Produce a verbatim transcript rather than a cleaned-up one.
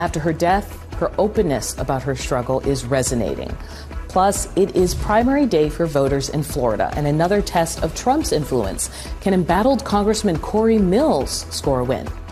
After her death, her openness about her struggle is resonating. Plus, it is primary day for voters in Florida, and another test of Trump's influence. Can embattled Congressman Corey Mills score a win?